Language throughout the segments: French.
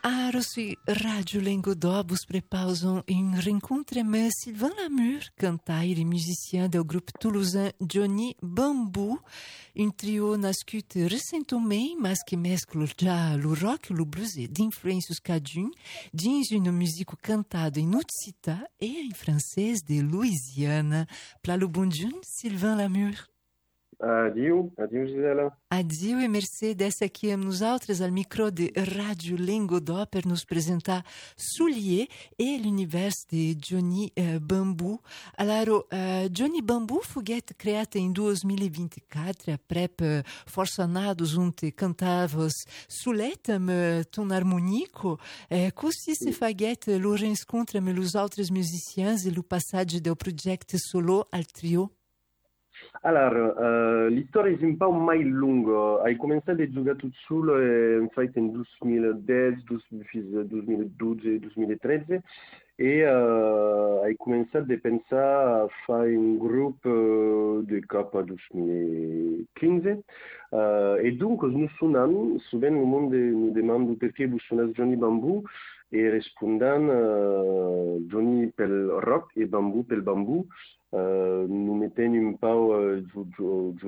Aro sui Radio Lingodobus prepausam un rencontre avec Sylvain Lamure, cantaire et musicien du groupe toulousain Johnny Bambou, un trio nascut recentemente, mas que mescla já le rock, le blues et d'influências cajun, dins une musique cantada en Occità et en français de Louisiane. Pla le bon Dieu, Sylvain Lamure. Adieu Gisela. Adieu e merci d'être aqui amb nosaltres al micro de Rádio Lingodó per nos presentar Soulier e l'univers de Johnny Bambou. Alors, Johnny Bambou foguet creat em 2024, aprep força anados onde cantavas Sulet amb ton harmonico. Così se faguet lo rencontre amb los altres musiciens e lo passatge del projecte solo al trio? Alors, l'histoire è un po' mai lunga. Hai cominciato a giocare tutto solo infatti nel 2010, 2012, 2013 e hai cominciato a pensare a fare un gruppo di K 2015 e dunque noi suonando, souvent le monde nous demande perché vous suonate Johnny Bambou e rispondiamo Johnny per il rock e Bambou per il bambù. Nous mettons un peu giù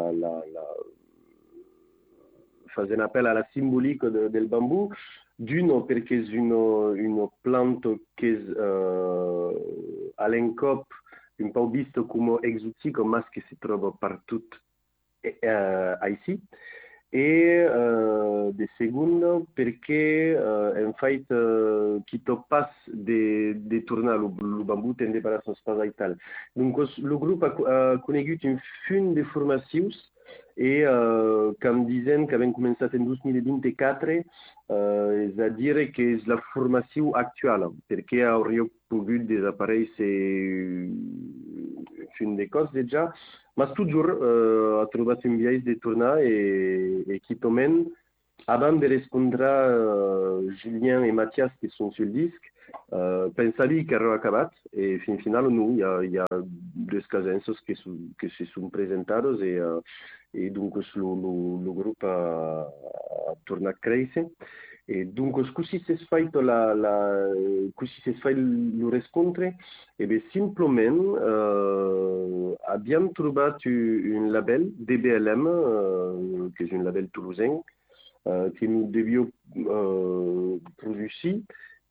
faisant appel à la symbolique del bambù, d'une perché è una pianta che all'incop un po' visto come esotico, ma che si trova partout ici. E de secondo perché infatti chi toppas de tornar lo bambù tende per la spasa Italia. Dunque il gruppo ha conosciuto un film de formacions e come dicono che abbiamo cominciato nel 2024 è a dire che è la formazione attuale perché avremmo potuto desaparecere fin de cose già. Ma toujours ha trovato un viaggio di tornare e Kitomen, avant de rispondere Julien e Mathias che sono sul disc, pensavi che ero accabato e fin finale no, il y a deux casensos che si sono presentati e dunque il gruppo ha tornato a crescere. E dunque, così si è fatto il riscontro e beh, semplicemente abbiamo trovato un label DBLM, che è un label toulousain, che noi dobbiamo produrre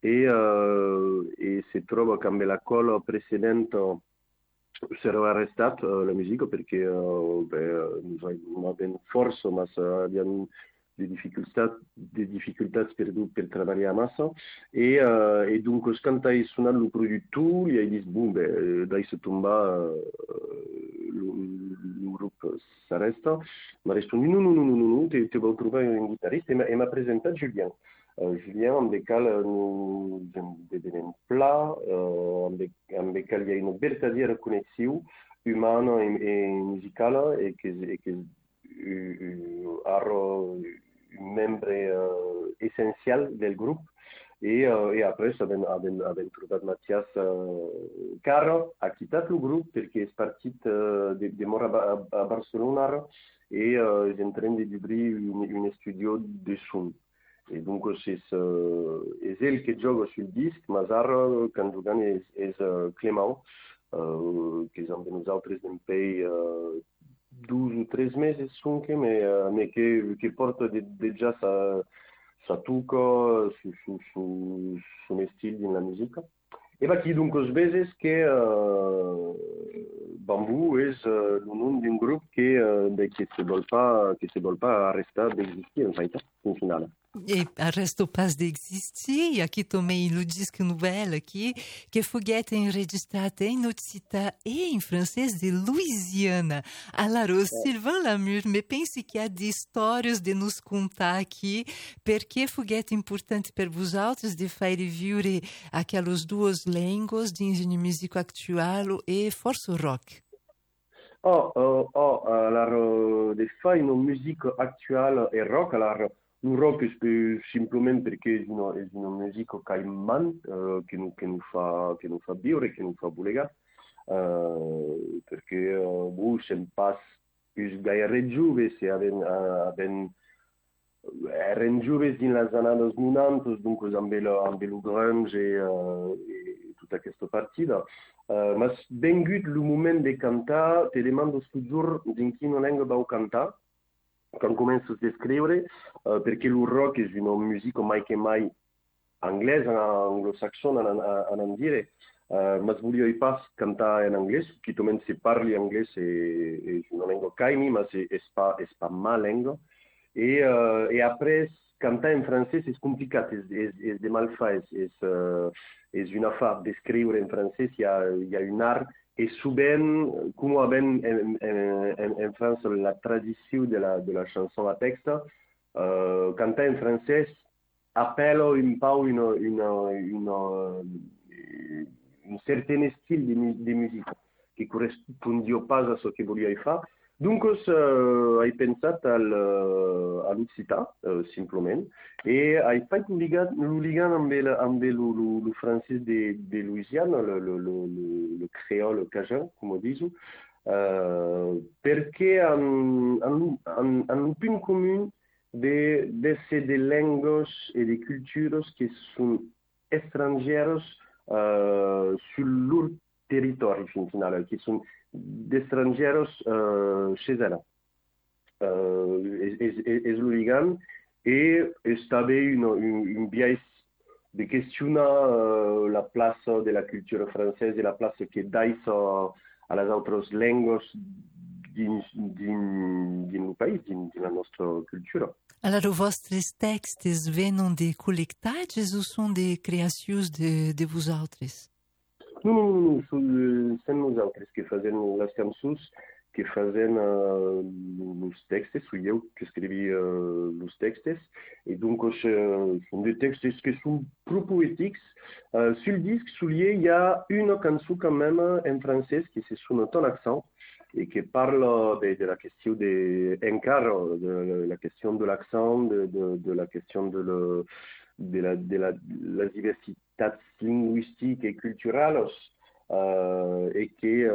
e si trova che la colla precedente si era arrestata la musica perché non abbiamo forza, ma abbiamo des difficultés per lavorare massa e dunque quand hai suonato il prodotto gli hai detto boom dai se tomba il gruppo si resta ma rispondi no ti vuoi trovare un chitarrista e mi ha presentato Julien Julien en becal un pla en becal hi ha una vertadera connexió umana e musicale e che ero un membre essentiel del gruppo e après abbiamo trovato Mathias Caro ha quittat il gruppo perché è partito di mora a Barcelona e è in train di aprire un studio di suono e dunque è il che gioca sul disc ma Zara quando giocano è Clément che sono venuti altri in pay 2 o 3 mesi sunche, ma che porta già sa tuco su miei stili nella musica. E va chi dunque svesi che Bambù è il nome di un gruppo che si vuole pas arrestare di esistere in realtà, in finale. E arresto pas d'exister, aqui também o disco nouvelle aqui, que foguete enregistrada em Occità e em francês de Louisiana. Alors, Sylvain Lamure, me pense que há de histórias de nos contar aqui, porque foguete importante para vos outros de faire vivre aquelas duas línguas de música actual e força rock. Alors, de fare una musica attuale e rock, alors, il rock è semplicemente perché è una musica caimman che non fa vivere, che non fa bullegare, perché se passe più gaire giove, se abbiamo eren joves din les anades 90, donc amb el grunge i tota aquesta partida. Mas vengut el moment de cantar, te demando toujours din quina llengua vau cantar, quan comences a escriure, perquè el rock és una música mai que mai anglesa, anglosaxona, en dire. Mas volia pas cantar en anglès, qui toment se parli anglès és una llengua caimi, mas és pas ma llengua. Et après, cantar en francès és complicat, és de mal fa, és una affaire d'escriure en francès, hi ha un art, et souvent, com havent en France la tradició de la chanson à texte, cantar en francès appelle un peu un certain style de musique qui correspondait pas à ce que volia faire. Donc, j'ai pensé à l'occità, simplement, et j'ai fait l'ouligan amb le français de Louisiane, le créole cajun, comme on dit, perquè en le punt commun de ces langues et de cultures qui sont étrangères sur leur territoire, final, qui sont d'étrangers chez elle. És l'Oregon et estava un biais de questionar la place de la culture française et la place que dais a les altres langues dins el país, dins la nostra cultura. Alors, os vostres textos venen de col·lectatges ou són de creacions de vosaltres? No, són nosaltres que fazem les cançons, que fazem els textos, sou eu que escrevi els textos, et donc són des textos que són prou poètics. Sur le disque, il y a une cançó quand même en français qui se sona Ton accent, et qui parle de la question de la question de l'accent, de la question de la diversité linguistique et culturelle, et qui